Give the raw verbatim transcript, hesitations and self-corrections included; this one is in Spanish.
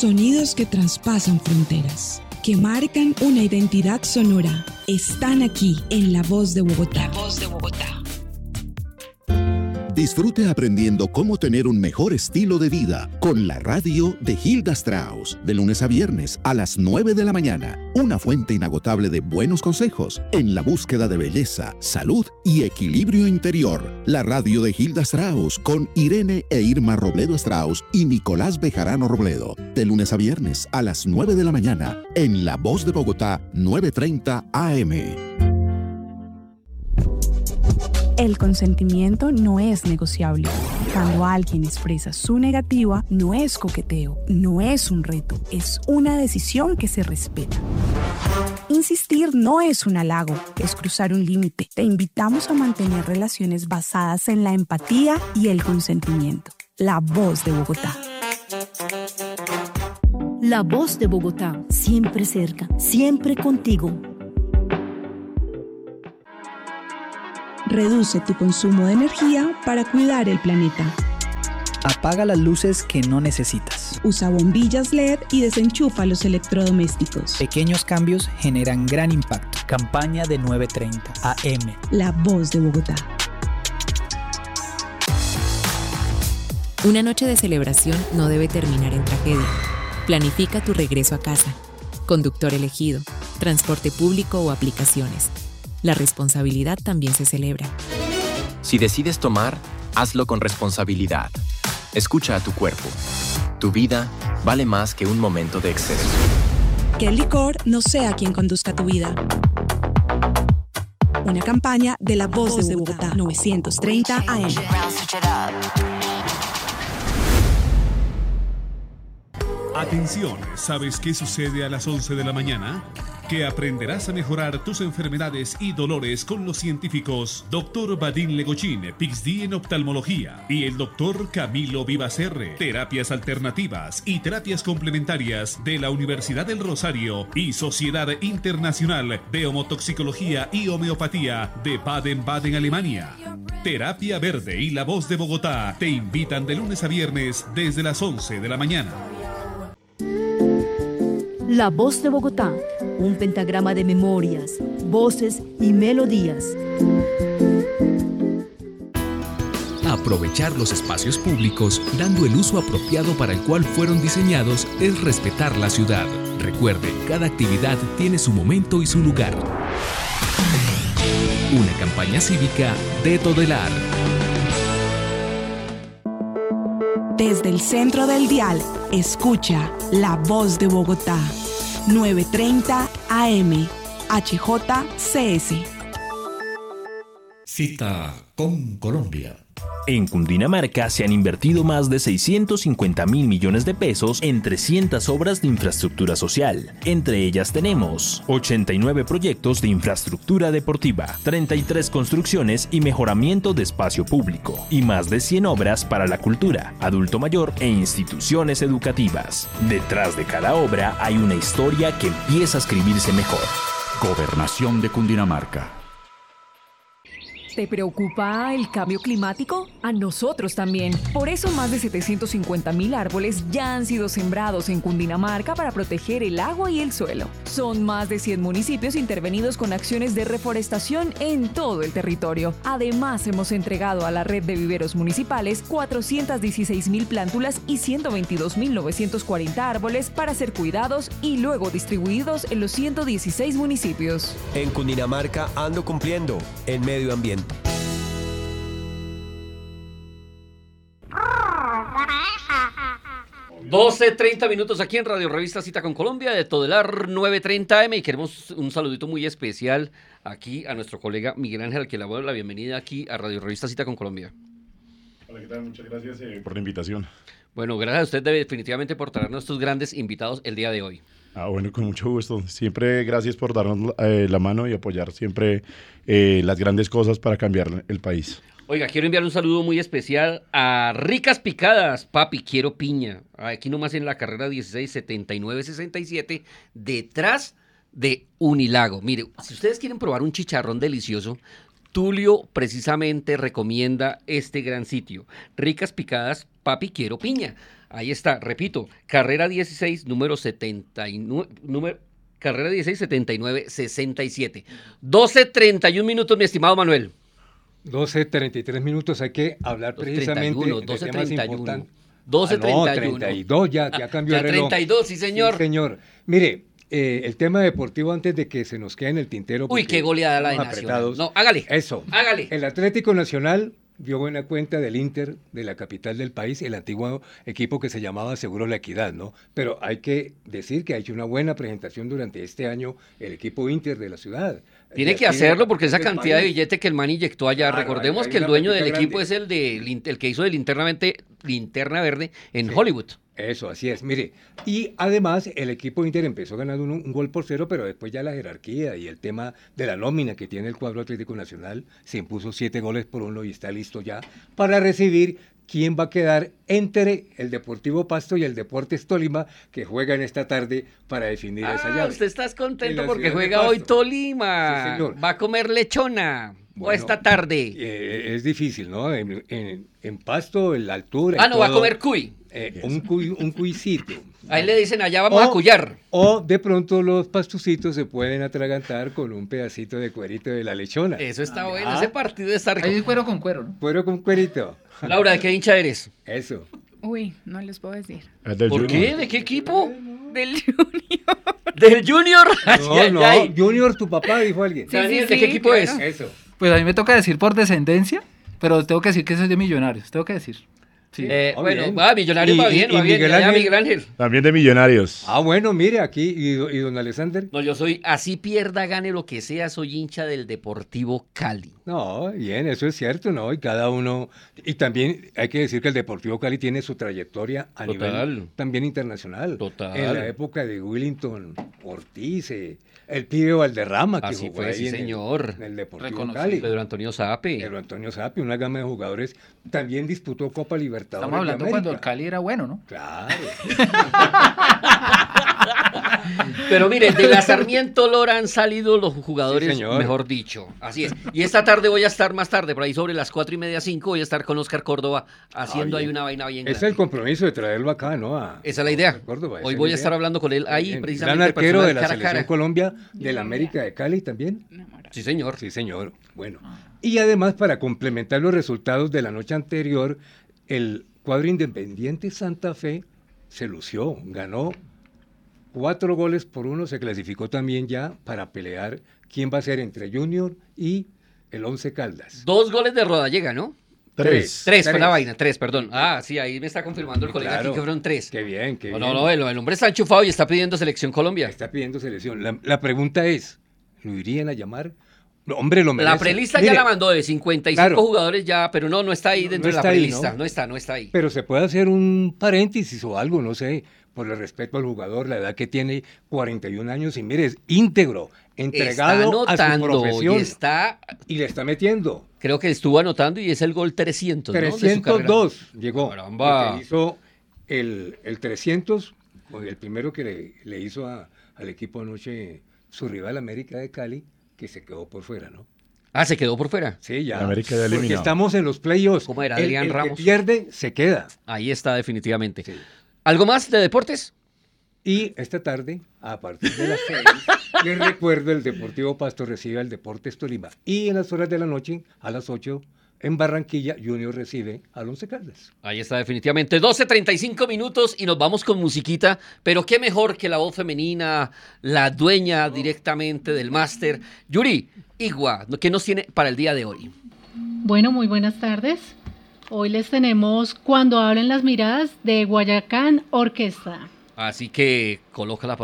Sonidos que traspasan fronteras, que marcan una identidad sonora, están aquí en La Voz de Bogotá. La Voz de Bogotá. Disfrute aprendiendo cómo tener un mejor estilo de vida con la radio de Hilda Strauss, de lunes a viernes a las nueve de la mañana. Una fuente inagotable de buenos consejos en la búsqueda de belleza, salud y equilibrio interior. La radio de Hilda Strauss con Irene e Irma Robledo Strauss y Nicolás Bejarano Robledo. De lunes a viernes a las nueve de la mañana en La Voz de Bogotá, nueve treinta A M. El consentimiento no es negociable. Cuando alguien expresa su negativa, no es coqueteo, no es un reto, es una decisión que se respeta. Insistir no es un halago, es cruzar un límite. Te invitamos a mantener relaciones basadas en la empatía y el consentimiento. La Voz de Bogotá. La Voz de Bogotá, siempre cerca, siempre contigo. Reduce tu consumo de energía para cuidar el planeta. Apaga las luces que no necesitas. Usa bombillas L E D y desenchufa los electrodomésticos. Pequeños cambios generan gran impacto. Campaña de nueve treinta A M. La Voz de Bogotá. Una noche de celebración no debe terminar en tragedia. Planifica tu regreso a casa. Conductor elegido, transporte público o aplicaciones. La responsabilidad también se celebra. Si decides tomar, hazlo con responsabilidad. Escucha a tu cuerpo. Tu vida vale más que un momento de exceso. Que el licor no sea quien conduzca tu vida. Una campaña de La Voz de Bogotá, novecientos treinta A M. Atención, ¿sabes qué sucede a las once de la mañana? Que aprenderás a mejorar tus enfermedades y dolores con los científicos doctor Vadim Legochín, P H D en oftalmología, y el doctor Camilo Vivacerre, terapias alternativas y terapias complementarias de la Universidad del Rosario y Sociedad Internacional de Homotoxicología y Homeopatía de Baden-Baden, Alemania. Terapia Verde y La Voz de Bogotá te invitan de lunes a viernes desde las once de la mañana. La Voz de Bogotá, un pentagrama de memorias, voces y melodías. Aprovechar los espacios públicos, dando el uso apropiado para el cual fueron diseñados, es respetar la ciudad. Recuerde, cada actividad tiene su momento y su lugar. Una campaña cívica de Todelar. Desde el centro del dial, escucha La Voz de Bogotá, nueve treinta A M, H J C S. Cita con Colombia. En Cundinamarca se han invertido más de seiscientos cincuenta mil millones de pesos en trescientas obras de infraestructura social. Entre ellas tenemos ochenta y nueve proyectos de infraestructura deportiva, treinta y tres construcciones y mejoramiento de espacio público, y más de cien obras para la cultura, adulto mayor e instituciones educativas. Detrás de cada obra hay una historia que empieza a escribirse mejor. Gobernación de Cundinamarca. ¿Te preocupa el cambio climático? A nosotros también. Por eso más de setecientos cincuenta mil árboles ya han sido sembrados en Cundinamarca para proteger el agua y el suelo. Son más de cien municipios intervenidos con acciones de reforestación en todo el territorio. Además, hemos entregado a la red de viveros municipales cuatrocientas dieciséis mil plántulas y ciento veintidós mil novecientos cuarenta árboles para ser cuidados y luego distribuidos en los ciento dieciséis municipios. En Cundinamarca ando cumpliendo en medio ambiente. doce treinta minutos aquí en Radio Revista Cita con Colombia de Todelar nueve treinta A M, y queremos un saludito muy especial aquí a nuestro colega Miguel Ángel, al que le doy la bienvenida aquí a Radio Revista Cita con Colombia. Hola, ¿qué tal? Muchas gracias eh, por la invitación. Bueno, gracias a usted definitivamente por traernos estos grandes invitados el día de hoy. Ah, bueno, con mucho gusto. Siempre gracias por darnos eh, la mano y apoyar siempre eh, las grandes cosas para cambiar el país. Oiga, quiero enviar un saludo muy especial a Ricas Picadas, papi, quiero piña. Aquí nomás en la carrera dieciséis setenta y nueve sesenta y siete, detrás de Unilago. Mire, si ustedes quieren probar un chicharrón delicioso, Tulio precisamente recomienda este gran sitio. Ricas Picadas, papi, quiero piña. Ahí está, repito, carrera dieciséis, número setenta y nueve, número, carrera dieciséis, setenta y nueve, sesenta y siete. doce treinta y un minutos, mi estimado Manuel. doce treinta y tres minutos, hay que hablar precisamente de doce temas treinta y uno. importantes. doce treinta y uno. Ah, no, treinta y dos, ya, ya cambió Ya el reloj. treinta y dos, sí señor. Sí, señor. Mire, eh, el tema deportivo antes de que se nos quede en el tintero. Uy, qué goleada la de estamos Nacional. apretados. No, hágale. Eso. Hágale. El Atlético Nacional dio buena cuenta del Inter, de la capital del país, el antiguo equipo que se llamaba Seguro La Equidad, ¿no? Pero hay que decir que ha hecho una buena presentación durante este año el equipo Inter de la ciudad. Tiene De que aquí hacerlo de- porque esa de cantidad de España. billete que el man inyectó allá, Claro, recordemos hay- que hay el una dueño del platica equipo grande. es el de el que hizo del internamente Linterna Verde en Sí. Hollywood. Eso, así es. Mire, y además el equipo Inter empezó ganando un, un gol por cero, pero después ya la jerarquía y el tema de la nómina que tiene el cuadro Atlético Nacional se impuso siete goles por uno y está listo ya para recibir quién va a quedar entre el Deportivo Pasto y el Deportes Tolima, que juegan esta tarde para definir esa Ah, llave. usted está En contento la porque ciudad de juega hoy Pasto. Tolima. Sí, señor. Va a comer lechona. o Bueno, esta tarde. Eh, es difícil, ¿no? En, en- en Pasto, en la altura. y Ah, no, va a todo, comer cuy. eh, un cuy, un cuycito. Ahí le dicen allá vamos O- a cuyar. O de pronto los pastucitos se pueden atragantar con un pedacito de cuerito de la lechona. Eso está bueno, Ah. ese partido está rico. Ahí es cuero con cuero, ¿no? Cuero con cuerito. Laura, ¿de qué hincha eres? Eso. Uy, no les puedo decir. ¿Por qué? ¿De qué equipo? Del Junior. ¿Del Junior? Ay, No, ay, no, ay. Junior, tu papá, dijo alguien. Sí, Daniel, ¿de qué equipo es? Eso. Pues a mí me toca decir por descendencia, pero tengo que decir que soy de Millonarios, tengo que decir. Sí. Eh, Ah, bueno, bien. va, Millonarios Y- va bien, y- va y bien. Miguel allá Ángel. Miguel Ángel. También de Millonarios. Ah, bueno, mire aquí. ¿Y, y don Alexander? No, yo soy, así pierda, gane lo que sea, soy hincha del Deportivo Cali. No, bien, eso es cierto, ¿no? Y cada uno. Y también hay que decir que el Deportivo Cali tiene su trayectoria a Total. nivel también internacional. Total. En la época de Willington Ortiz, eh, el pibe Valderrama, que Así jugó fue, ahí sí, en el- señor. en el Deportivo Reconocido. Cali. Pedro Antonio Zape. Pedro Antonio Sapi, una gama de jugadores. También disputó Copa Libertadores. Estamos hablando de cuando el América. Cali era bueno, ¿no? Claro. Pero mire, de la Sarmiento Lora han salido los jugadores, Sí, señor. mejor dicho. Así es. Y esta tarde voy a estar más tarde, por ahí sobre las cuatro y media, cinco, voy a estar con Oscar Córdoba haciendo Ah, ahí bien. una vaina bien Ese es grande. el compromiso de traerlo acá, ¿no? A- Esa es la idea. Córdoba, esa Hoy es voy la a estar idea. hablando con él ahí, El precisamente. gran arquero personal, de la cara a selección cara. Colombia, de la América de Cali también. Sí, señor. Sí, señor. Bueno. Y además, para complementar los resultados de la noche anterior, el cuadro Independiente Santa Fe se lució, ganó cuatro goles por uno, se clasificó también ya para pelear quién va a ser entre Junior y el Once Caldas. Dos goles de Rodallega, ¿no? Tres. Tres, fue la Tres. vaina, tres, perdón. Ah, sí, ahí me está confirmando el colega Claro. aquí que fueron tres. Qué bien, qué No, bien. no, no, el, el hombre está enchufado y está pidiendo selección Colombia. Está pidiendo selección. La, la pregunta es, ¿lo irían a llamar? No, hombre, lo merece. La prelista Mire, ya la mandó de cincuenta y cinco claro. jugadores ya, pero no, no está ahí No, dentro no de la está ahí, prelista. ¿no? ¿no? está, no está ahí. Pero se puede hacer un paréntesis o algo, no sé, por el respeto al jugador, la edad que tiene, cuarenta y un años, y mire, es íntegro, entregado está a su anotando profesión. y está, Y le está metiendo. creo que estuvo anotando y es el gol trescientos, ¿no? de su trescientos dos carrera. llegó. Caramba. Porque hizo el, el trescientos, o el primero que le, le hizo a- al equipo anoche su rival América de Cali, que se quedó por fuera, ¿no? Ah, se quedó por fuera. Sí, ya. América ya Porque eliminado. estamos en los playoffs. ¿Cómo era El- Adrián el que Ramos? pierde, se queda. Ahí está definitivamente. Sí. ¿Algo más de deportes? Y esta tarde, a partir de las seis, les recuerdo, el Deportivo Pasto recibe al Deportes Tolima. Y en las horas de la noche, a las ocho, en Barranquilla, Junior recibe al Once Caldas. Ahí está definitivamente. doce treinta y cinco minutos y nos vamos con musiquita, pero qué mejor que la voz femenina, la dueña directamente del máster. Yuri, Igua, ¿qué nos tiene para el día de hoy? Bueno, muy buenas tardes. Hoy les tenemos Cuando hablen las miradas de Guayacán Orquesta. Así que colócala